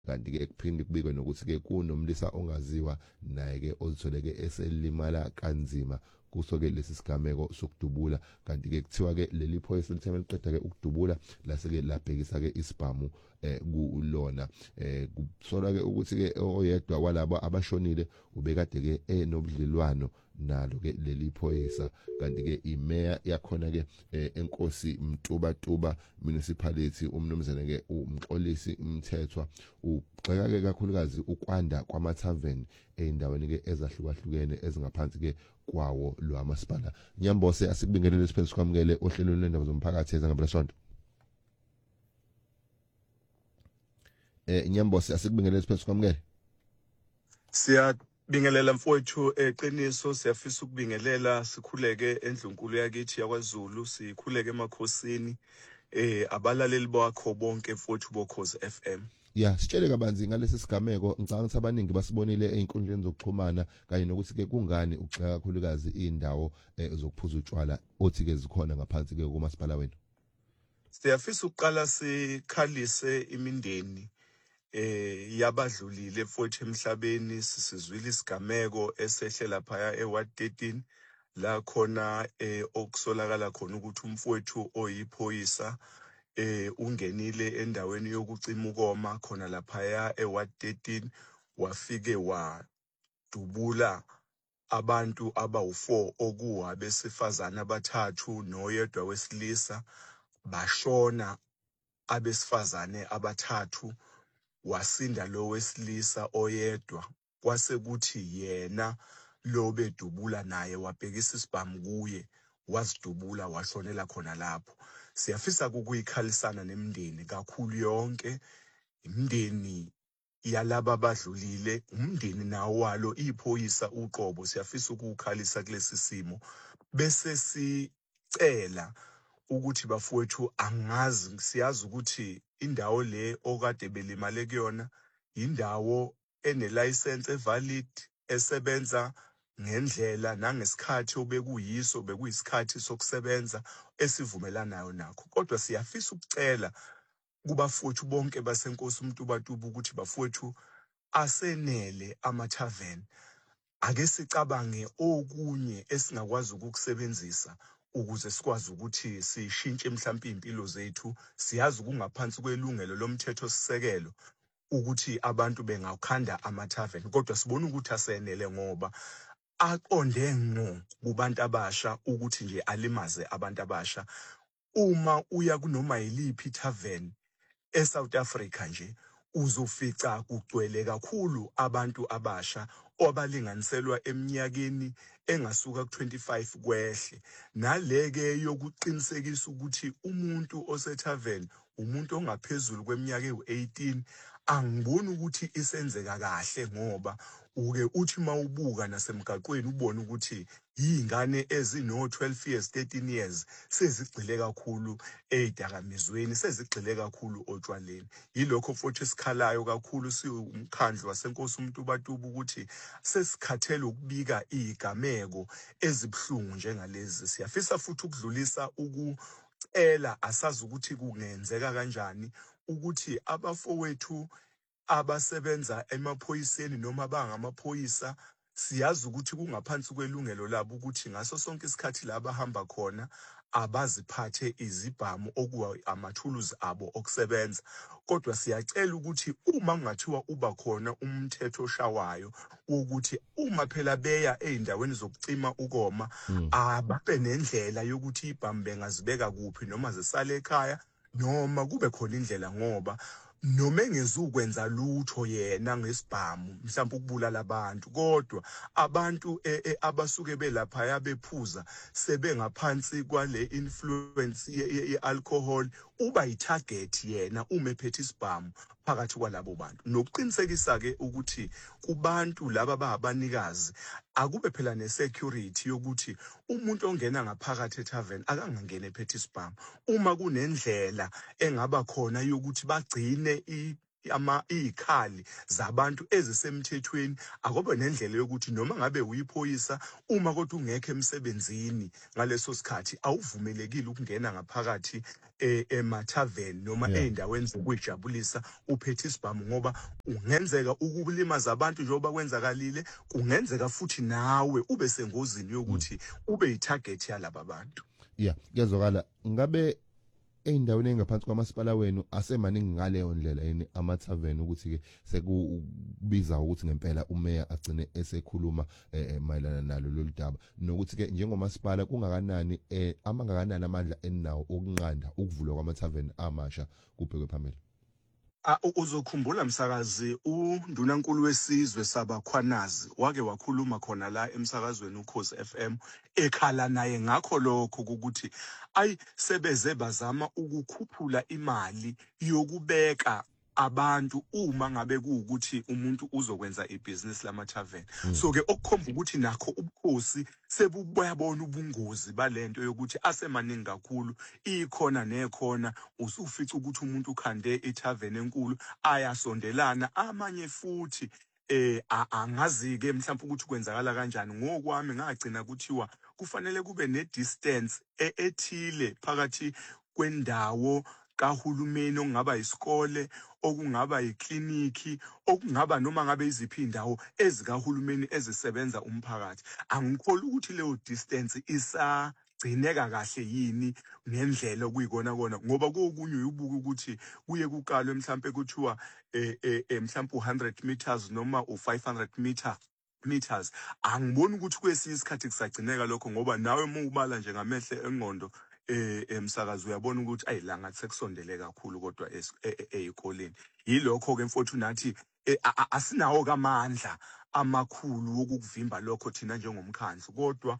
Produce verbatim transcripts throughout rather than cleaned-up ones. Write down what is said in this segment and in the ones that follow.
kanti ke kuphinde kubikwe nokuthi ke kunomlisa ongaziwa naye ke ozitholeke eselimala kanzima kusoke lesi sigameko sokudubula kanti ke kuthiwa ke leli phoyisa litheme liqeda ke ukudubula lase ke labhekisa ke isibhamu eh kulona eh kusolwa ke ukuthi ke oyedwa walabo abashonile ubekade ke enobudlelwano nalo ke leli phoyisa kanti ke imeya yakhona ke enkosi Mtuba Tuba municipality umnumzane ke umxolisi umthethwa ugxeka ke kakhulukazi ukwanda kwamathaveni eindaweni ke ezahlukahlukene ezingaphansi ke kwawo lo amasipala. Nyambose asikubingelele siphezulu kwamukele ohlelweni lwendaba zomphakathi ezangabela sonto. Eh Nyambose asikubingelele siphezulu kwamukele. Siyabingelela mfowethu eqiniso siyafisa ukubingelela sikhuleke endlunkulu yakithi yakwaZulu sikhuleke emakhosini eh abalaleli bakho bonke mfowethu bokhozi F M. Ya sitshele kabanzi ngalesi sigameko ngicabanga ukuthi abaningi basibonile einkundleni zokuxhumana kanye nokuthi ke kungani ugxeka kakhulukazi indawo ezokuphuza utshwala othi ke zikhona ngaphansi ke kumasipala wenu. Siyafisa ukuqala sikhalise imindeni eh yabadlulile mfowethu emhlabeni sisizwile isigameko esehlela phaya eWard thirteen la khona eh okusolakala khona ukuthi umfowethu oyiphoyisa eh ungenile endaweni yokucima ukoma khona lapha eWard thirteen wafike wadubula abantu abawu four okuwa besifazana abathathu noyedwa wesilisa bashona abesifazane abathathu wasinda lo wesilisa oyedwa kwase kuthi yena lo bedubula naye wabhekisa isibhamu kuye wasidubula washonela khona lapho. Siyafisa ukuyikhalisana nemindeni kakhulu yonke imindeni yalaba abadlulile umndeni nawo walo iphoyisa uqobo siyafisa ukukhalisa kulesi simo bese sicela ukuthi bafowethu angazi siyazi ukuthi indawo le okade belimale kuyona indawo ene license evalid esebenza ngendlela nangesikhathi obekuyiso bekuyisikhathi sokusebenza esivumelanayo nakho kodwa siyafisa ukucela kubafowethu bonke basenkosi Mtuba Tuba ukuthi bafowethu asenele amathaveni ake sicabange okunye esingakwazi ukukusebenzisa ukuze sikwazi ukuthi sishintshe mhlawumbe impilo zethu siyazi ukungaphansi kwelungelo lomthetho sisekelo ukuthi abantu bengakhanda amathaveni kodwa sibona ukuthi asenele ngoba aqonde ngqo kubantu abasha ukuthi nje alimaze abantu abasha uma uya kunoma yiliphi tavern eSouth Africa nje uzofica kugcwele kakhulu abantu abasha obalinganiselwa eminyakeni engasuka ku-twenty-five kwehle naleke yokuqinisekisa ukuthi umuntu osethavern umuntu ongaphezulu kweminyaka ewu-eighteen angiboni ukuthi isenzeka kahle ngoba uke uthi mawubuka nasemgaqweni ubone ukuthi yingane ezino twelve years thirteen years sezigcile kakhulu ezidakamizweni sezigcile kakhulu otshwaleni yilokho futhi esikhalayo kakhulu siwumkhandlu wasenkosi Mtuba Tuba ukuthi sesikhathele ukubika izigameko ezibhlungu njengalezi siyafisa futhi ukudlulisa ukucela asazi ukuthi kungenzeka kanjani ukuthi abafowethu abasebenza emaphoyiseni noma bangamaphoyisa siyazi ukuthi kungaphansi kwelungelo labo ukuthi ngaso sonke isikhathi la bahamba khona abaziphathe izibhamu okuwa amathuluzi abo okusebenza kodwa siyacela ukuthi uma kungathiwa uba khona umthetho oshawayo ukuthi uma phela beya eindaweni zokucima ukoma mm. ababe nendlela yokuthi ibhamu bengazibeka kuphi noma zisale ekhaya noma kube khona indlela ngoba noma engezukwenza lutho yena ngesibhamu mhlawumbe ukubulala abantu kodwa abantu e, e, abasuke belapha yabephuza sebengaphansi kwale influence ye-alcohol uba yitarget yena uma ephethe isibhamu phakathi kwalabo bantu nokuqinisekisa ke ukuthi kubantu laba ababanikazi akube phela nesecurity yokuthi umuntu ongena ngaphakathi etavern akangangena ephethe isibhamu uma kunendlela engaba khona yokuthi bagcine ama izikhali zabantu ezisemthethweni, akobe nendlela yokuthi noma ngabe uyiphoyisa uma kodwa ungekho emsebenzini ngaleso sikhathi awuvumelekile ukungena ngaphakathi eh, emathaveni noma Yeah. ey'ndaweni zokuyijabulisa uphethe isibhamu, ngoba ungenzeka ukulimaza abantu njengoba kwenzakalile, kungenzeka futhi nawe ube sengozini yokuthi ube yitarget yalaba bantu. Yeah, kuyazwakala. Ngabe ey'ndaweni engaphansi kwamasipala wenu asemaningi ngaleyo ndlela yini amathaveni ukuthi-ke sekubiza ukuthi ngempela umeya agcine esekhuluma eh, eh, mayelana nalo lolu daba, nokuthi-ke njengomasipala kungakanani eh, amangakanani amandla eninawo okunqanda ukuvulwa kwamathaveni amasha kubhekwe phambili? Ah, u- uzokhumbula msakazi, undunankulu wesizwe sabakhwanazi wake wakhuluma khona la emsakazweni Ukhozi F M, ekhala naye ngakho lokho ukuthi ayi sebeze bazama ukukhuphula imali yokubeka abantu uma ngabe kuwukuthi umuntu uzokwenza ibhizinisi lamathaveni. So ke okukhomba ukuthi nakho ubukhosi sebuyabona ubungozi balento yokuthi asemaningi kakhulu, ikhona nekhona usufica ukuthi umuntu ukhande ithaveni enkulu ayasondelana, amanye futhi eh a- angazi-ke mhlawumbe ukuthi kwenzakala kanjani. Ngokwami ngagcina kuthiwa kufanele kube ne-distance e- ethile phakathi kwendawo kahulumeni okungaba isikole, okungaba iklinikhi, okungaba noma ngabe iziphi indawo ezikahulumeni ezisebenza umphakathi. Angikholwa ukuthi leyo distance isagcineka kahle yini ngendlela okuyikona kona, ngoba kokunye uyibuka ukuthi kuye kukalwe mhlambe kuthiwa eh, eh, eh, mhlambe one hundred meters noma u five hundred meter meters. Angiboni ukuthi kwesinye isikhathi kusagcineka lokho, ngoba nawe uma ubala nje ngamehlo engqondo eh emsakazi uyabona ukuthi ayila ngathi sekusondele kakhulu kodwa es- e- e- eyikoleni. Yilokho ke mfowethu nathi eh, a- a- asinawo kamandla amakhulu wokuvimba lokho thina njengomkhandlu, kodwa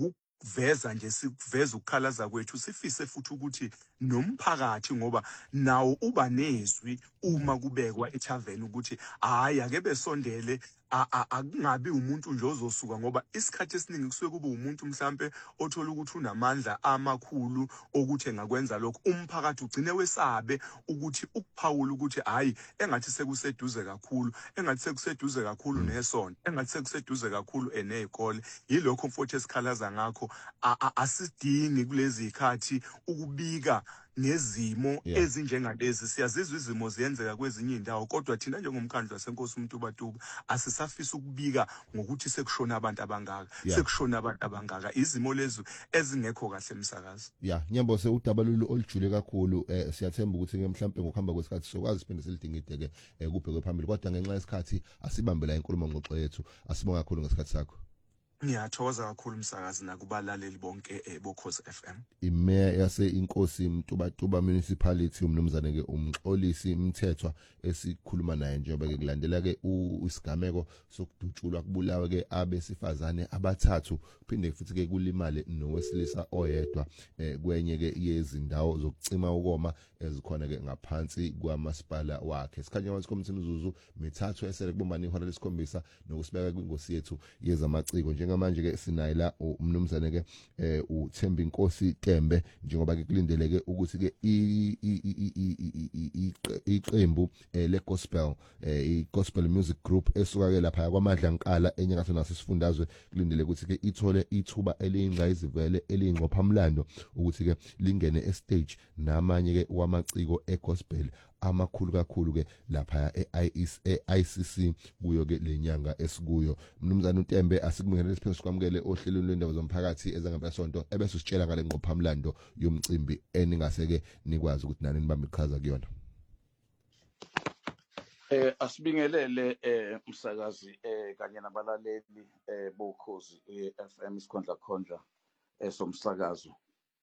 ukuveza nje siveza ukukhalaza kwethu, sifise futhi ukuthi nomphakathi, ngoba nawo uba nezwi uma kubekwa ethaveni ukuthi hayi ake besondele, a- a- akungabi umuntu nje ozosuka, ngoba isikhathi esiningi kusuke kube umuntu mhlambe othola ukuthi unamandla amakhulu okuthi engakwenza lokho. Umphakathi ugcine wesabe ukuthi ukuphawula ukuthi hayi engathi sekuseduze kakhulu, engathi sekuseduze kakhulu nesonto, engathi sekuseduze kakhulu enezikole. Yilokho mfowethu esikhalaza ngakho. A- a- asidingi kulezi zikhathi ukubika ngezimo Yeah. ezinjengalezi. Siyazizwa izimo ziyenzeka kwezinye indawo, kodwa thina njengomkhandlu waseNkosi uMtubatuba asisafisa ukubika ngokuthi sekushona abantu abangaka, Yeah. sekushona abantu abangaka. Izimo lezi ezingekho kahle emsakazi. Ya, nyembo sewudaba lolu olujule kakhulu. eh siyathemba ukuthi ke mhlambe ngokuhamba kwesikhathi sokwazi siphinde silidingide ke eh, kubhekwe phambili, kodwa ngenxa yesikhathi asibambe la inkulumo ngxoxo yethu. Asibonga kakhulu ngesikhathi sakho. Ngiyathokoza kakhulu msakazi nakubalaleli bonke eh, bokhozi F M. Imeya yase Inkosi Mtubatuba Municipality umnumzane ke uMxolisi Mthethwa esikhuluma naye njengoba ke kulandela ke u- isigameko sokudutshulwa kubulawa ke abesifazane abathathu, phinde futhi ke kulimale nowesilisa oyedwa eh, kwenye ke yezindawo zokucima ukoma ezikhona ke ngaphansi kwamasipala wakhe. Sikhanya manje komthi imizuzu mithathu esele kubombana ihora lesikhombisa nokusibeka kwingosi yethu yezamaciko. Njengamanje ke sinayi la umnumzane ke eh, uThembi Inkosi Tembe, njengoba ke kulindeleke ukuthi ke i- i- i- i- i- i- i- iqembu eh, le gospel eh, i gospel music group esuka ke lapha kwaMadla Nkala enyakatho nasesifundazwe, kulindele ukuthi ke ithole ithuba eliyingqayizivele eliyingqophamlando ukuthi ke lingene estage namanye ke wamaciko egospel amakhulu kakhulu ke lapha e-I C C kuyo ke lenyanga esikuyo. Mnumzane uTembe, asikubingelele siphinde sikwamukele ohlelweni lwendaba zomphakathi ezangampesonto, ebese usitshela ngale ngqophamlando yomcimbi eningase ke nikwazi ukuthi nani nibambe iqhaza kuyona. Eh asibingelele eh umsakazi eh kanye nabalaleli eh bokhozi F M isikhondla khondla esomsakazo.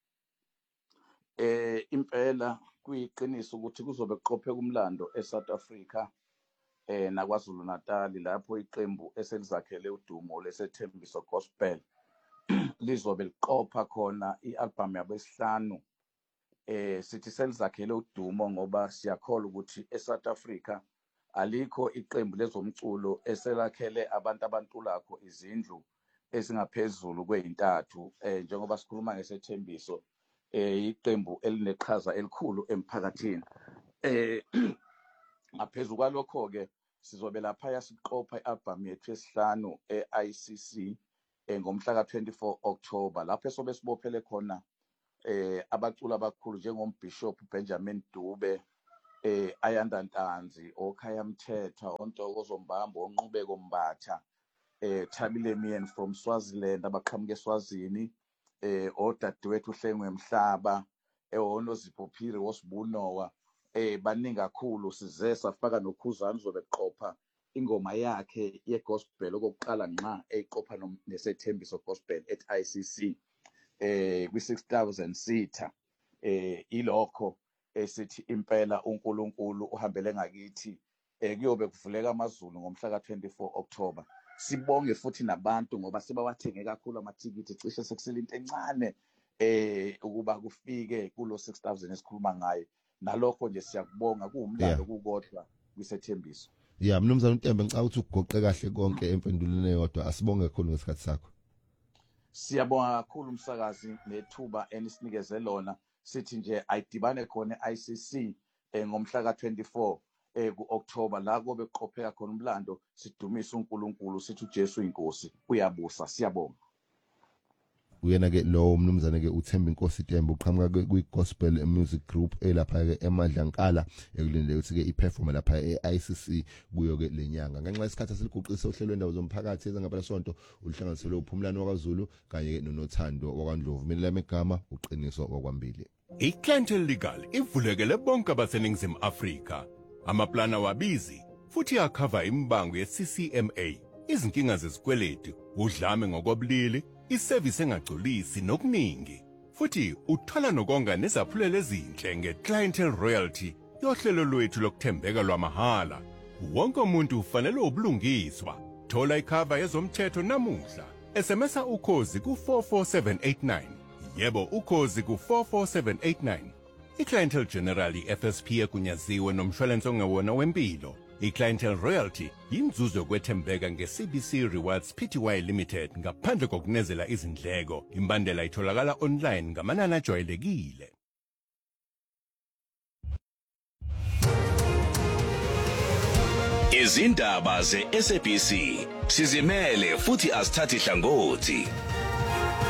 Eh impela kuyiqiniso ukuthi kuzobe kuqophe kumlando eSouth Africa eh naKwaZulu Natal, lapho iqembu eselizakhele udumo lesethembiso gospel lizobe liqopha khona ialbum yabo esihlanu. Eh sithi selizakhele udumo ngoba siyakholwa ukuthi eSouth Africa alikho iqembu lezomculo eselakhele abantu abantulakho izindlu ezingaphezulu kweyintathu, eh njengoba sikhuluma ngesethembiso, eh iqembu elineqhaza elikhulu emphakathini. Eh Ngaphezulu kwalokho ke sizobe lapha yasiqopha i-album yethu yesihlanu e-I C C ngomhla ka twenty-four October lapho sobe sibophele khona eh abaculi abakhulu njengombishop Benjamin Dube, eh Ayanda Ntanzi, oKhaya Mthetha, oNtokozo Mbambo, onqubeko Mbatha, eh Thabile Mien from Swaziland abaqhamuke eSwazini, eh odadewethu Hlengwe Mhlaba, eh oNozipho Phiri wosibunowa, eh baningi kakhulu. Size safaka noKhuzani zobeqopha ingoma yakhe yegospel okokuqala nqa eyiqopha nesethembiso gospel at I C C eh kwi six thousand seater. Eh ilokho esithi impela uNkulunkulu uhambele ngakithi, eh kuyobe kuvuleka amaZulu ngomhla ka twenty-four October. Sibonge futhi nabantu ngoba sebawathenge kakhulu amathikiti, cishe sekusele into encane eh ukuba kufike kulo six thousand esikhuluma ngayo. Nalokho nje siyakubonga, kuwumlando kukodwa kwisethembiso. Yeah, mnumzane uNtembe, ngicela ukuthi ugoqe kahle konke empendulweni eyodwa. Asibonge kakhulu ngesikhathi sakho. Siyabonga kakhulu umsakazi nethuba enisinikeze lona. Sithi nje ayidibane khona I C C eh ngomhla ka twenty-four eh ku October la kobe qopheka khona umlando, sidumisa uNkulunkulu, sithi uJesu inkosi uyabusa. Siyabonga. Uyena ke lo mnumzane ke uThemba Inkosi Tembe uqhamuka kwi gospel music group elapha ke eMadlankala, ekulindele ukuthi ke iperform lapha e-I C C kuyo ke lenyanga. Ngenxa yesikhathi siliguqisa ohlelo lwendawo zomphakathi ezangapha sonto uluhlanganiselo uPhumlani wakwaZulu kanye ke noNothando wakwaNdlovu. Mina lami igama uqiniso wakwambili. I-Clientele Legal ivulekele bonke abaseningizimu Afrika. Amaplana wabizi futhi akhava imbango ye-C C M A, izinkinga zezikweletu, udlame ngokobulili, isevisi engagculisi nokuningi. Futhi uthola nokonga nezaphulelo ezinhle nge-Clientele Royalty yohlelo lwethu lokuthembeka lwamahala. Wonke umuntu ufanele ubulungiswa. Thola ikhava yezomthetho namuhla. S M S ukhozi ku four four seven eight nine. Yebo ukhozi ku four four seven eight nine. I-Clientele General F S P egunyaziwe nomshwalense ongewona wempilo. I-Clientele Royalty yinzuzo yokwethembeka nge-C B C Rewards Pty Limited ngaphandle kokunezela izindleko. Imbandela itholakala online ngamanani ajwayelekile. Izindaba ze-S A B C sizimele futhi asithathi hlangothi.